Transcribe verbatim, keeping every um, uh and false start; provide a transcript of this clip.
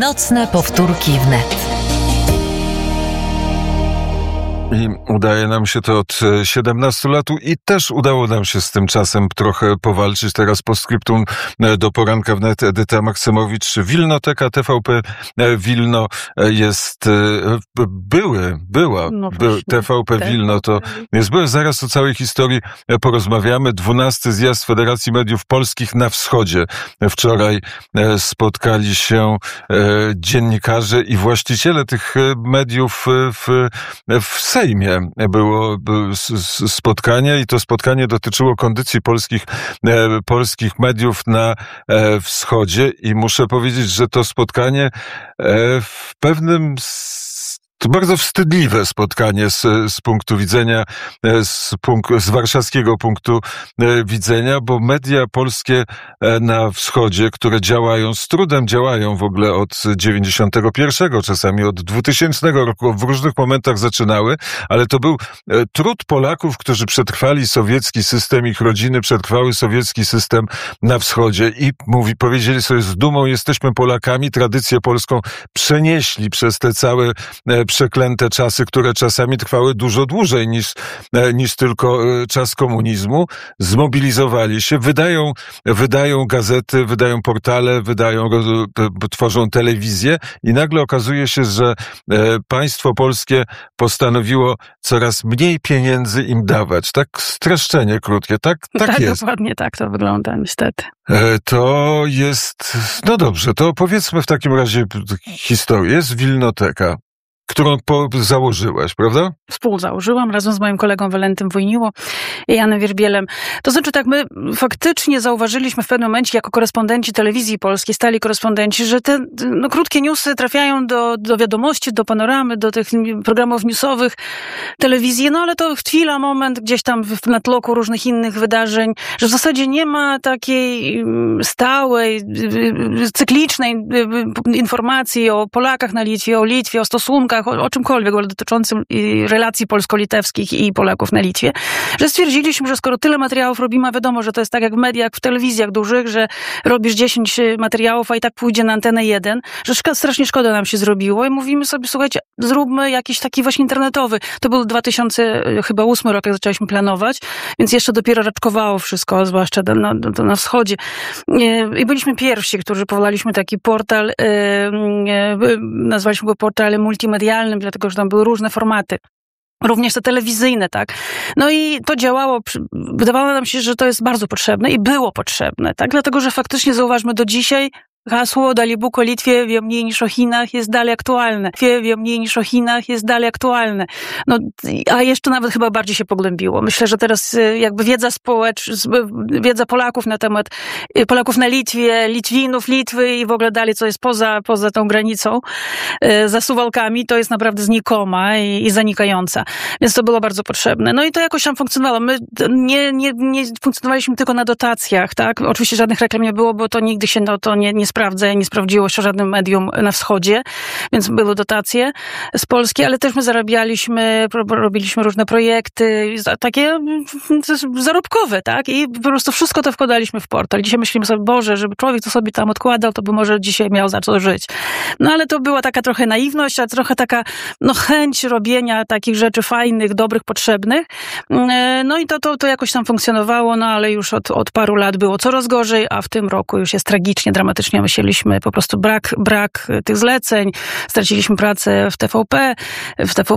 Nocne powtórki wnet. I udaje nam się to od siedemnastu lat i też udało nam się z tym czasem trochę powalczyć. Teraz postscriptum do poranka wnet. Edyta Maksymowicz. Wilnoteka T V P Wilno jest, były, była, no by, T V P Wilno to jest, były, zaraz o całej historii porozmawiamy. dwunasty zjazd Federacji Mediów Polskich na Wschodzie. Wczoraj spotkali się dziennikarze i właściciele tych mediów w, w Sejmie. Było spotkanie i to spotkanie dotyczyło kondycji polskich, polskich mediów na wschodzie i muszę powiedzieć, że to spotkanie w pewnym to bardzo wstydliwe spotkanie z, z punktu widzenia, z, punk- z warszawskiego punktu widzenia, bo media polskie na wschodzie, które działają, z trudem działają w ogóle od dziewięćdziesiątego pierwszego, czasami od dwutysięcznego roku, w różnych momentach zaczynały, ale to był trud Polaków, którzy przetrwali sowiecki system, ich rodziny przetrwały sowiecki system na wschodzie i mówi, powiedzieli sobie z dumą, jesteśmy Polakami, tradycję polską przenieśli przez te całe przeklęte czasy, które czasami trwały dużo dłużej niż, niż tylko czas komunizmu, zmobilizowali się, wydają, wydają gazety, wydają portale, wydają, tworzą telewizję i nagle okazuje się, że państwo polskie postanowiło coraz mniej pieniędzy im dawać. Tak streszczenie krótkie, tak, tak, tak jest. Dokładnie tak to wygląda niestety. To jest, no dobrze, to opowiedzmy w takim razie historię. Jest Wilnoteka, którą po, założyłaś, prawda? Współzałożyłam razem z moim kolegą Walentym Wojniło i Janem Wierbielem. To znaczy tak, my faktycznie zauważyliśmy w pewnym momencie jako korespondenci telewizji polskiej, stali korespondenci, że te no, krótkie newsy trafiają do, do wiadomości, do panoramy, do tych programów newsowych telewizji, no ale to chwila, moment gdzieś tam w natłoku różnych innych wydarzeń, że w zasadzie nie ma takiej stałej, cyklicznej informacji o Polakach na Litwie, o Litwie, o stosunkach, o, o czymkolwiek o dotyczącym relacji polsko-litewskich i Polaków na Litwie, że stwierdziliśmy, że skoro tyle materiałów robimy, a wiadomo, że to jest tak jak w mediach, w telewizjach dużych, że robisz dziesięć materiałów, a i tak pójdzie na antenę jeden, że szka- strasznie szkoda nam się zrobiło i mówimy sobie, słuchajcie, zróbmy jakiś taki właśnie internetowy. To był dwa tysiące ósmy rok, jak zaczęliśmy planować, więc jeszcze dopiero raczkowało wszystko, zwłaszcza na, na, na wschodzie. I byliśmy pierwsi, którzy powołaliśmy taki portal, nazwaliśmy go portalem multimedialnym, dlatego, że tam były różne formaty. Również te telewizyjne, tak. No i to działało, wydawało nam się, że to jest bardzo potrzebne i było potrzebne, tak. Dlatego, że faktycznie zauważmy do dzisiaj, hasło Dalibóg o Litwie wie mniej niż o Chinach jest dalej aktualne. Wie mniej niż o Chinach jest dalej aktualne. No, a jeszcze nawet chyba bardziej się pogłębiło. Myślę, że teraz jakby wiedza społeczna, wiedza Polaków na temat Polaków na Litwie, Litwinów, Litwy i w ogóle dalej, co jest poza, poza tą granicą, za Suwałkami, to jest naprawdę znikoma i, i zanikająca. Więc to było bardzo potrzebne. No i to jakoś tam funkcjonowało. My nie, nie, nie funkcjonowaliśmy tylko na dotacjach, tak? Oczywiście żadnych reklam nie było, bo to nigdy się no, to nie, nie sprawdzę, nie sprawdziło się żadnym medium na wschodzie, więc były dotacje z Polski, ale też my zarabialiśmy, robiliśmy różne projekty, takie zarobkowe, tak? I po prostu wszystko to wkładaliśmy w portal. Dzisiaj myślimy sobie, Boże, żeby człowiek to sobie tam odkładał, to by może dzisiaj miał za co żyć. No ale to była taka trochę naiwność, a trochę taka no chęć robienia takich rzeczy fajnych, dobrych, potrzebnych. No i to, to, to jakoś tam funkcjonowało, no ale już od, od paru lat było coraz gorzej, a w tym roku już jest tragicznie, dramatycznie. Myśleliśmy po prostu brak, brak tych zleceń, straciliśmy pracę w T V P, w T V